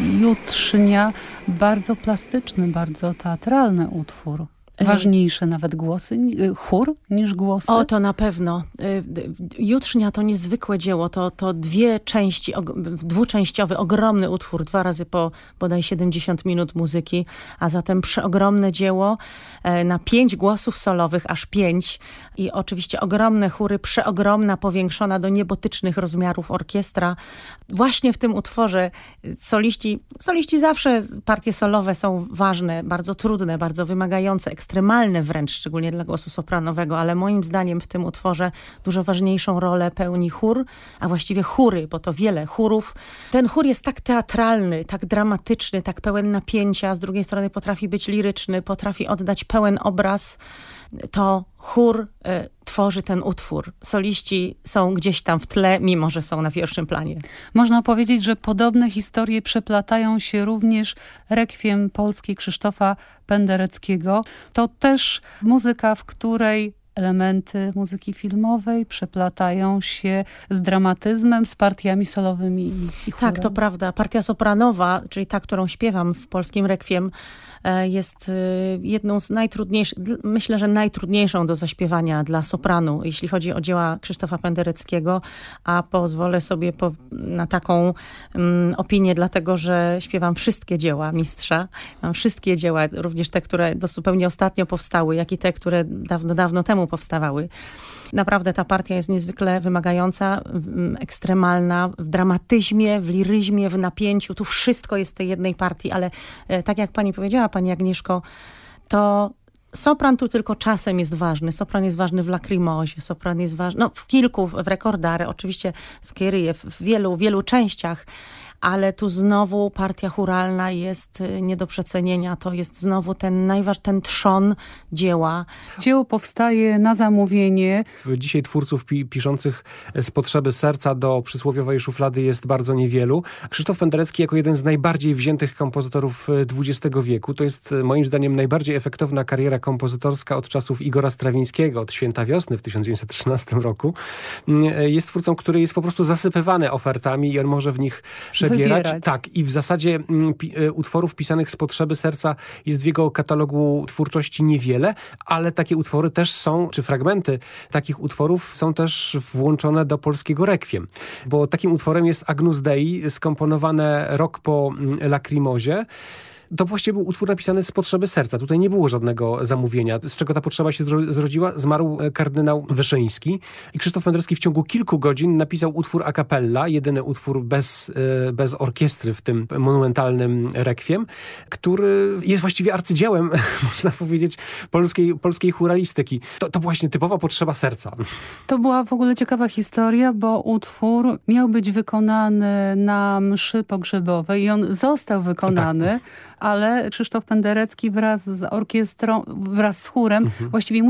Jutrznia, bardzo plastyczny, bardzo teatralny utwór. Ważniejsze nawet chór niż głosy? O, to na pewno. Jutrznia to niezwykłe dzieło. To dwie części, dwuczęściowy, ogromny utwór, 2 razy po bodaj 70 minut muzyki, a zatem przeogromne dzieło na 5 głosów solowych, aż 5 i oczywiście ogromne chóry, przeogromna, powiększona do niebotycznych rozmiarów orkiestra. Właśnie w tym utworze soliści zawsze, partie solowe są ważne, bardzo trudne, bardzo wymagające, ekstremalne wręcz, szczególnie dla głosu sopranowego, ale moim zdaniem w tym utworze dużo ważniejszą rolę pełni chór, a właściwie chóry, bo to wiele chórów. Ten chór jest tak teatralny, tak dramatyczny, tak pełen napięcia, z drugiej strony potrafi być liryczny, potrafi oddać pełen obraz. To chór tworzy ten utwór. Soliści są gdzieś tam w tle, mimo że są na pierwszym planie. Można powiedzieć, że podobne historie przeplatają się również rekwiem polski Krzysztofa Pendereckiego. To też muzyka, w której elementy muzyki filmowej przeplatają się z dramatyzmem, z partiami solowymi i chórem. Tak, to prawda. Partia sopranowa, czyli ta, którą śpiewam w polskim rekwiem, jest jedną z najtrudniejszych, myślę, że najtrudniejszą do zaśpiewania dla sopranu, jeśli chodzi o dzieła Krzysztofa Pendereckiego, a pozwolę sobie na taką opinię, dlatego że śpiewam wszystkie dzieła mistrza. Mam wszystkie dzieła, również te, które zupełnie ostatnio powstały, jak i te, które dawno temu powstawały. Naprawdę ta partia jest niezwykle wymagająca, ekstremalna, w dramatyzmie, w liryzmie, w napięciu. Tu wszystko jest w tej jednej partii, ale tak jak pani powiedziała, pani Agnieszko, to sopran tu tylko czasem jest ważny. Sopran jest ważny w Lacrimosie, sopran jest ważny w kilku, w Recordare, oczywiście w Kyrie, w wielu częściach, ale tu znowu partia chóralna jest nie do przecenienia. To jest znowu ten trzon dzieła. Dzieło powstaje na zamówienie. Dzisiaj twórców piszących z potrzeby serca do przysłowiowej szuflady jest bardzo niewielu. Krzysztof Penderecki jako jeden z najbardziej wziętych kompozytorów XX wieku. To jest moim zdaniem najbardziej efektowna kariera kompozytorska od czasów Igora Strawińskiego, od Święta Wiosny w 1913 roku. Jest twórcą, który jest po prostu zasypywany ofertami i on może w nich przebierać. Tak, i w zasadzie utworów pisanych z potrzeby serca jest w jego katalogu twórczości niewiele, ale takie utwory też są, czy fragmenty takich utworów są też włączone do polskiego rekwiem. Bo takim utworem jest Agnus Dei, skomponowane rok po Lacrimosie. To właściwie był utwór napisany z potrzeby serca. Tutaj nie było żadnego zamówienia. Z czego ta potrzeba się zrodziła? Zmarł kardynał Wyszyński i Krzysztof Penderecki w ciągu kilku godzin napisał utwór a cappella, jedyny utwór bez orkiestry w tym monumentalnym rekwiem, który jest właściwie arcydziełem, można powiedzieć, polskiej chóralistyki. To właśnie typowa potrzeba serca. To była w ogóle ciekawa historia, bo utwór miał być wykonany na mszy pogrzebowej i on został wykonany, ale Krzysztof Penderecki wraz z orkiestrą, wraz z chórem właściwie